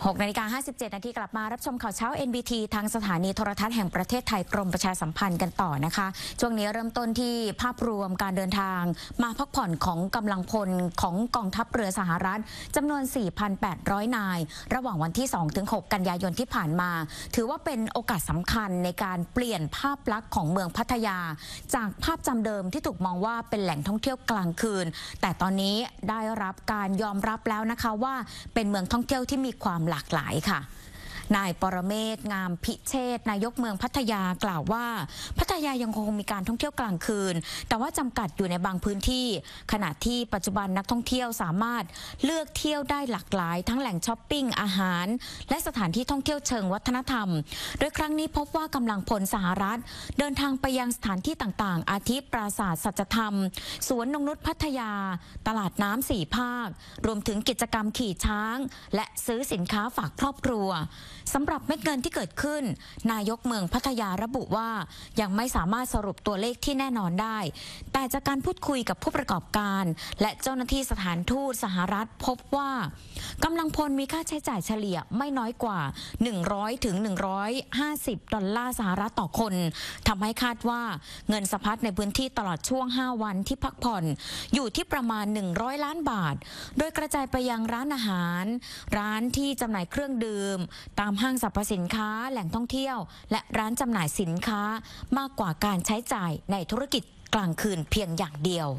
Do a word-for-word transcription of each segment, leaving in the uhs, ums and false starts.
หกนาฬิกาห้าสิบเจ็ดนาทีกลับมารับชมข่าวเช้า เอ็น บี ที ทางสถานีโทรทัศน์แห่งประเทศไทยกรมประชาสัมพันธ์กันต่อนะคะช่วงนี้เริ่มต้นที่ภาพรวมการเดินทางมาพักผ่อนของกำลังพลของกองทัพเรือสหรัฐจำนวน สี่พันแปดร้อย นายระหว่างวันที่ สองถึงหก กันยายนที่ผ่านมาถือว่าเป็นโอกาสสำคัญในการเปลี่ยนภาพลักษณ์ของเมืองพัทยาจากภาพจำเดิมที่ถูกมองว่าเป็นแหล่งท่องเที่ยวกลางคืนแต่ตอนนี้ได้รับการยอมรับแล้วนะคะว่าเป็นเมืองท่องเที่ยวที่มีความหลากหลายค่ะนายปรเมศ งามพิเชษฐ์นายกเมืองพัทยากล่าวว่าพัทยายังคงมีการท่องเที่ยวกลางคืนแต่ว่าจำกัดอยู่ในบางพื้นที่ขณะที่ปัจจุบันนักท่องเที่ยวสามารถเลือกเที่ยวได้หลากหลายทั้งแหล่งช้อปปิ้งอาหารและสถานที่ท่องเที่ยวเชิงวัฒนธรรมโดยครั้งนี้พบว่ากำลังพลสหรัฐเดินทางไปยังสถานที่ต่างๆอาทิปราสาทสัจธรรมสวนนงนุชพัทยาตลาดน้ำสี่ภาครวมถึงกิจกรรมขี่ช้างและซื้อสินค้าฝากครอบครัวสำหรับเม็ดเงินที่เกิดขึ้นนายกเมืองพัทยาระบุว่ายังไม่สามารถสรุปตัวเลขที่แน่นอนได้แต่จากการพูดคุยกับผู้ประกอบการและเจ้าหน้าที่สถานทูตสหรัฐพบว่ากำลังพลมีค่าใช้จ่ายเฉลี่ยไม่น้อยกว่าหนึ่งร้อยถึงหนึ่งร้อยห้าสิบดอลลาร์สหรัฐต่อคนทำให้คาดว่าเงินสะพัดในพื้นที่ตลอดช่วงห้าวันที่พักผ่อนอยู่ที่ประมาณหนึ่งร้อยล้านบาทโดยกระจายไปยังร้านอาหารร้านที่จำหน่ายเครื่องดื่มตามห้างสรรพสินค้าแหล่งท่องเที่ยวและร้านจำหน่ายสินค้ามากกว่าการใช้จ่ายในธุรกิจกลางคืนเพียงอย่างเดียว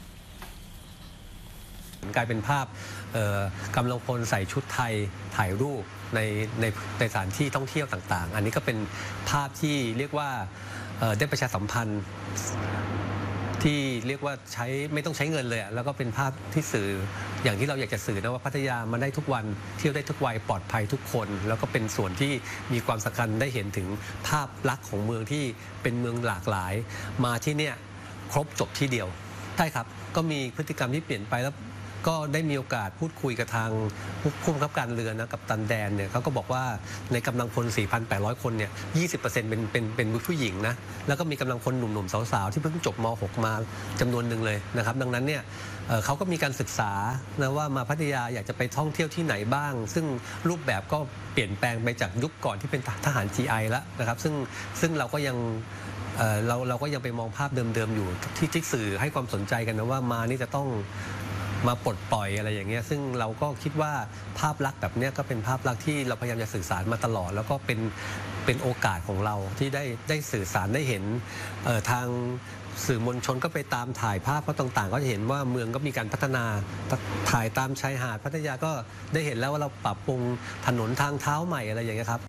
กลายเป็นภาพกำลังพลใส่ชุดไทยถ่ายรูปในในในสถานที่ท่องเที่ยวต่างๆอันนี้ก็เป็นภาพที่เรียกว่าได้ประชาสัมพันธ์ที่เรียกว่าใช้ไม่ต้องใช้เงินเลยแล้วก็เป็นภาพที่สื่ออย่างที่เราอยากจะสื่อนะว่าพัทยามาได้ทุกวันเที่ยวได้ทุกวัยปลอดภัยทุกคนแล้วก็เป็นส่วนที่มีความสำคัญได้เห็นถึงภาพลักษณ์ของเมืองที่เป็นเมืองหลากหลายมาที่เนี่ยครบจบที่เดียวใช่ครับก็มีพฤติกรรมที่เปลี่ยนไปแล้วก็ได้มีโอกาสพูดคุยกับทางผู้บังคับการเรือนะกับตันแดนเนี่ยเขาก็บอกว่าในกำลังพล สี่พันแปดร้อย คนเนี่ย ยี่สิบเปอร์เซ็นต์ เป็นเป็นเป็นผู้หญิงนะแล้วก็มีกำลังพลหนุ่มๆสาวๆที่เพิ่งจบม หก มาจำนวนหนึ่งเลยนะครับดังนั้นเนี่ยเขาก็มีการศึกษานะว่ามาพัทยาอยากจะไปท่องเที่ยวที่ไหนบ้างซึ่งรูปแบบก็เปลี่ยนแปลงไปจากยุคก่อนที่เป็นทหาร จี ไอ แล้วนะครับซึ่งซึ่งเราก็ยังเราเราก็ยังไปมองภาพเดิมๆอยู่ที่ที่สื่อให้ความสนใจกันนะว่ามานี่จะต้องมาปลดปล่อยอะไรอย่างเงี้ยซึ่งเราก็คิดว่าภาพลักษณ์แบบนี้ก็เป็นภาพลักษณ์ที่เราพยายามจะสื่อสารมาตลอดแล้วก็เป็นเป็นโอกาสของเราที่ได้ได้สื่อสารได้เห็นทางสื่อมวลชนก็ไปตามถ่ายภาพก็ต่างๆก็จะเห็นว่าเมืองก็มีการพัฒนาถ่ายตามชายหาดพัทยาก็ได้เห็นแล้วว่าเราปรับปรุงถนนทางเท้าใหม่อะไรอย่างเงี้ยครับ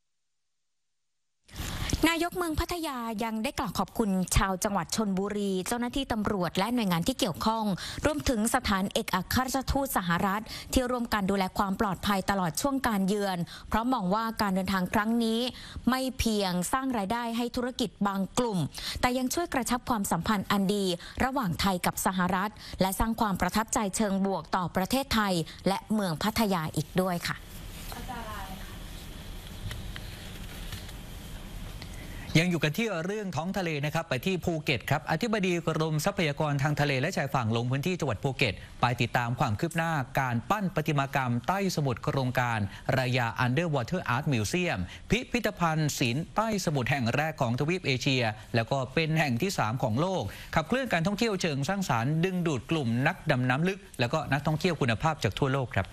นายกเมืองพัทยายังได้กล่าวขอบคุณชาวจังหวัดชลบุรีเจ้าหน้าที่ตำรวจและหน่วยงานที่เกี่ยวข้องรวมถึงสถานเอกอัครราชทูตสหรัฐที่ร่วมกันดูแลความปลอดภัยตลอดช่วงการเยือนเพราะมองว่าการเดินทางครั้งนี้ไม่เพียงสร้างรายได้ให้ธุรกิจบางกลุ่มแต่ยังช่วยกระชับความสัมพันธ์อันดีระหว่างไทยกับสหรัฐและสร้างความประทับใจเชิงบวกต่อประเทศไทยและเมืองพัทยาอีกด้วยค่ะยังอยู่กันที่เรื่องท้องทะเลนะครับไปที่ภูเก็ตครับอธิบดีกรมทรัพยากรทางทะเลและชายฝั่งลงพื้นที่จังหวัดภูเก็ตไปติดตามความคืบหน้าการปั้นประติมากรรมใต้สมุทรโครงการรายา Underwater Art Museum พิพิธภัณฑ์ศิลป์ใต้สมุทรแห่งแรกของทวีปเอเชียแล้วก็เป็นแห่งที่สามของโลกขับเคลื่อนการท่องเที่ยวเชิงสร้างสรรค์ดึงดูดกลุ่มนักดำน้ำลึกแล้วก็นักท่องเที่ยวคุณภาพจากทั่วโลกครับ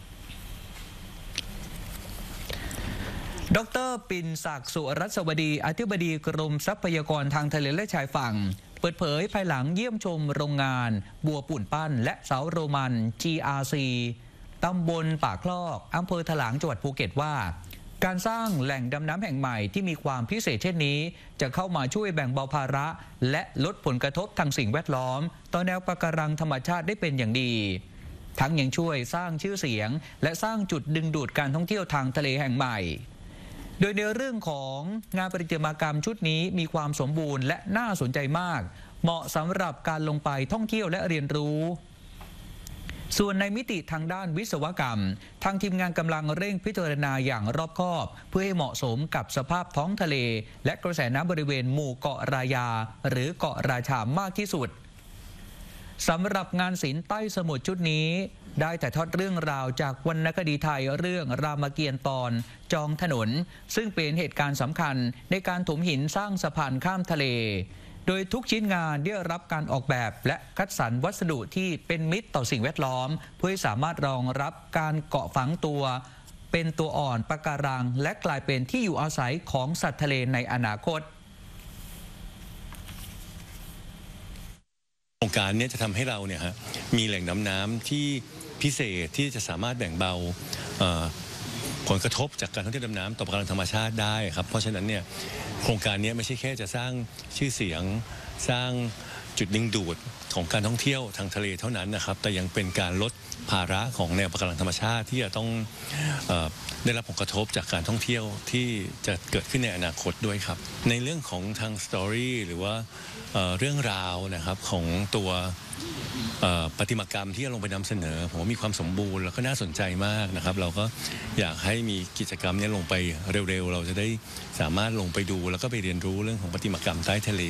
ดร.ปิ่นศักดิ์สุรัสวดีอธิบดีกรมทรัพยากรทางทะเลและชายฝั่งเปิดเผยภายหลังเยี่ยมชมโรงงานบัวปุ่นปั้นและเสาโรมัน จี อาร์ ซี ตำบลปากคลอกอำเภอถลางจังหวัดภูเก็ตว่าการสร้างแหล่งดำน้ำแห่งใหม่ที่มีความพิเศษเช่นนี้จะเข้ามาช่วยแบ่งเบาภาระและลดผลกระทบทางสิ่งแวดล้อมต่อแนวปะการังธรรมชาติได้เป็นอย่างดีทั้งยังช่วยสร้างชื่อเสียงและสร้างจุดดึงดูดการท่องเที่ยวทางทะเลแห่งใหม่โดยในเรื่องของงานประติมากรรมชุดนี้มีความสมบูรณ์และน่าสนใจมากเหมาะสำหรับการลงไปท่องเที่ยวและเรียนรู้ส่วนในมิติทางด้านวิศวกรรมทางทีมงานกำลังเร่งพิจารณาอย่างรอบคอบเพื่อให้เหมาะสมกับสภาพท้องทะเลและกระแสน้ำบริเวณหมู่เกาะรายาหรือเกาะราชามากที่สุดสำหรับงานศิลป์ใต้สมุทรชุดนี้ได้ถ่ายทอดเรื่องราวจากวรรณคดีไทยเรื่องรามเกียรติ์ตอนจองถนนซึ่งเป็นเหตุการณ์สำคัญในการถมหินสร้างสะพานข้ามทะเลโดยทุกชิ้นงานได้รับการออกแบบและคัดสรรวัสดุที่เป็นมิตรต่อสิ่งแวดล้อมเพื่อให้สามารถรองรับการเกาะฝังตัวเป็นตัวอ่อนปะการังและกลายเป็นที่อยู่อาศัยของสัตว์ทะเลในอนาคตโครงการนี้จะทำให้เราเนี่ยฮะมีแหล่งน้ำน้ำที่พิเศษที่จะสามารถแบ่งเบาผลกระทบจากการท่องเที่ยวดำน้ำต่อปะการังธรรมชาติได้ครับเพราะฉะนั้นเนี่ยโครงการนี้ไม่ใช่แค่จะสร้างชื่อเสียงสร้างจุดดึงดูดของการท่องเที่ยวทางทะเลเท่านั้นนะครับแต่ยังเป็นการลดภาระของแนวปะการังธรรมชาติที่จะต้องเอ่อได้รับผลกระทบจากการท่องเที่ยวที่จะเกิดขึ้นในอนาคตด้วยครับในเรื่องของทางสตอรี่หรือว่าเอ่อเรื่องราวนะครับของตัวประติมากรรมที่ลงไปนำเสนอผมว่ามีความสมบูรณ์แล้วก็น่าสนใจมากนะครับเราก็อยากให้มีกิจกรรมนี้ลงไปเร็วๆเราจะได้สามารถลงไปดูแล้วก็ไปเรียนรู้เรื่องของประติมากรรมใต้ทะเล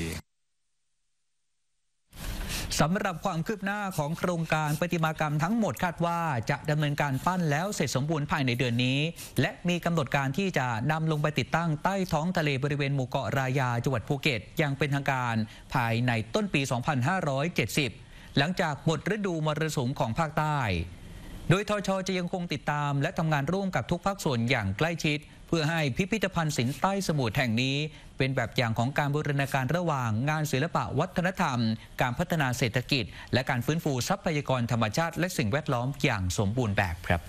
สำหรับความคืบหน้าของโครงการประติมากรรมทั้งหมดคาดว่าจะดำเนินการปั้นแล้วเสร็จสมบูรณ์ภายในเดือนนี้และมีกำหนดการที่จะนำลงไปติดตั้งใต้ท้องทะเลบริเวณหมู่เกาะรายาจังหวัดภูเก็ตอย่างเป็นทางการภายในต้นปี สองพันห้าร้อยเจ็ดสิบ หลังจากหมดฤดูมรสุมของภาคใต้โดยทช.จะยังคงติดตามและทำงานร่วมกับทุกภาคส่วนอย่างใกล้ชิดเพื่อให้พิพิธภัณฑ์ศิลป์ใต้สมุทรแห่งนี้เป็นแบบอย่างของการบูรณาการระหว่างงานศิลปะวัฒนธรรมการพัฒนาเศรษฐกิจและการฟื้นฟูทรัพยากรธรรมชาติและสิ่งแวดล้อมอย่างสมบูรณ์แบบครับ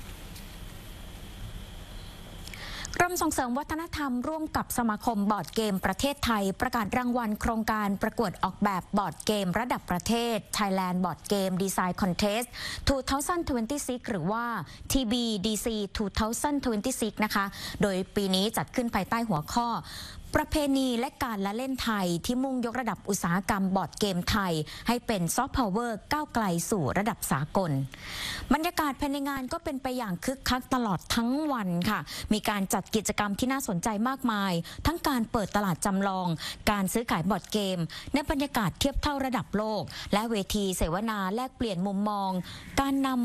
กรมส่งเสริมวัฒนธรรมร่วมกับสมาคมบอร์ดเกมประเทศไทยประกาศรางวัลโครงการประกวดออกแบบบอร์ดเกมระดับประเทศ Thailand Board Game Design Contest สองพันยี่สิบหก หรือว่า ที บี ดี ซี สองพันยี่สิบหก นะคะโดยปีนี้จัดขึ้นภายใต้หัวข้อประเพณีและการละเล่นไทยที่มุ่งยกระดับอุตสาหกรรมบอร์ดเกมไทยให้เป็นซอฟต์พาวเวอร์ก้าวไกลสู่ระดับสากลบรรยากาศภายในงานก็เป็นไปอย่างคึกคักตลอดทั้งวันค่ะมีการจัดกิจกรรมที่น่าสนใจมากมายทั้งการเปิดตลาดจำลองการซื้อขายบอร์ดเกมในบรรยากาศเทียบเท่าระดับโลกและเวทีเสวนาแลกเปลี่ยนมุมมองการนำ